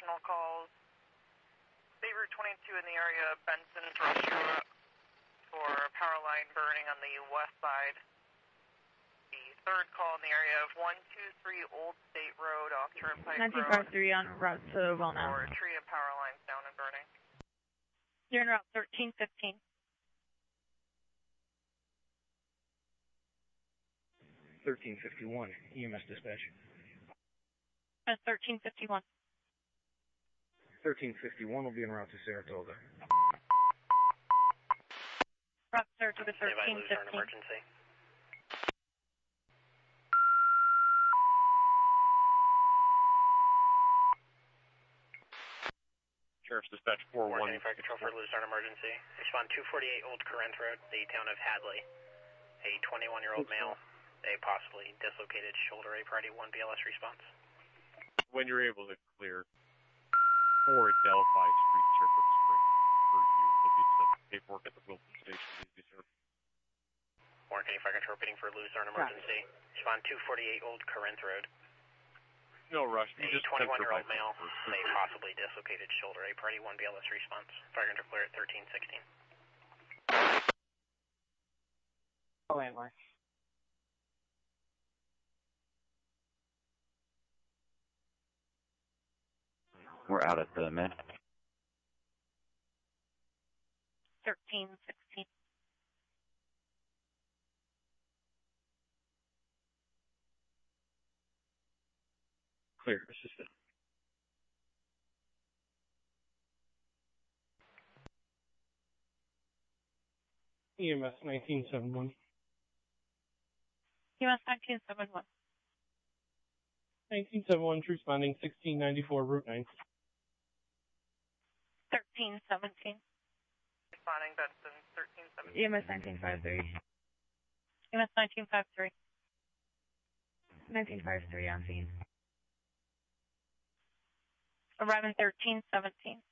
additional calls. State Route 22 in the area of Benson to Rushua for power line burning on the west side. The third call in the area of 123 Old State Road off Turnpike 1953 on route to Wellnau. For a tree of power lines down and burning. You're in route 1315. 1351, EMS dispatch. 1351. 1351 will be en route to Saratoga. Route Saratoga Standby, Luzerne 1315. emergency. Sheriff's Dispatch 4-1. Warning Fire Control for Luzerne emergency. Respond 248 Old Corinth Road, the town of Hadley. A 21-year-old male, a possibly dislocated shoulder, a priority 1 BLS response. When you're able to clear 4 at Delphi Street, Circuit Spring for you, there'll be some paperwork at the Wilton Station. Warren County Fire Control repeating for Luzerne emergency. Respond 248 Old Corinth Road. No rush. A 21-year-old male, a possibly dislocated shoulder, a priority 1 BLS response. Fire Control clear at 1316. Landmark. We're out at the med. 1316. Clear, assistant. EMS 1971. US 1971. 1971, true responding 1694, Route 9. 1317. Responding Benson 1317. EMS 1953. EMS 1953. 1953 on scene. Arriving 1317.